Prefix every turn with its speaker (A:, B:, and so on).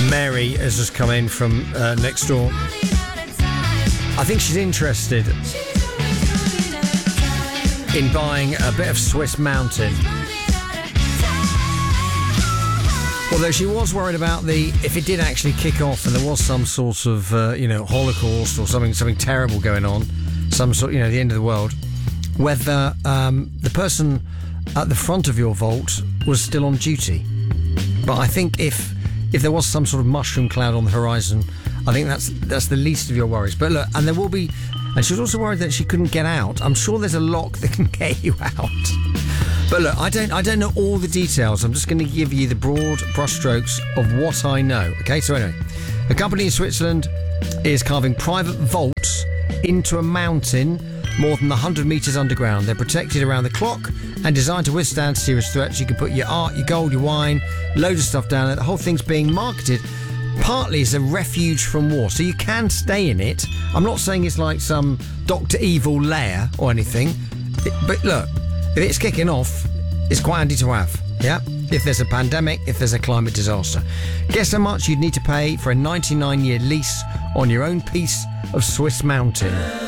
A: Mary has just come in from next door. I think she's interested in buying a bit of Swiss Mountain. Although she was worried about if it did actually kick off and there was some sort of, Holocaust or something terrible going on, some sort, the end of the world, whether the person at the front of your vault was still on duty. But I think if there was some sort of mushroom cloud on the horizon, I think that's the least of your worries. But look, and there will be, and she was also worried that she couldn't get out. I'm sure there's a lock that can get you out. But look, I don't know all the details. I'm just going to give you the broad brushstrokes of what I know. Okay, so anyway, a company in Switzerland is carving private vaults into a mountain more than 100 metres underground. They're protected around the clock and designed to withstand serious threats. You can put your art, your gold, your wine, loads of stuff down there. The whole thing's being marketed partly as a refuge from war, so you can stay in it. I'm not saying it's like some Dr. Evil lair or anything, but look, if it's kicking off, it's quite handy to have, yeah? If there's a pandemic, if there's a climate disaster. Guess how much you'd need to pay for a 99-year lease on your own piece of Swiss Mountain?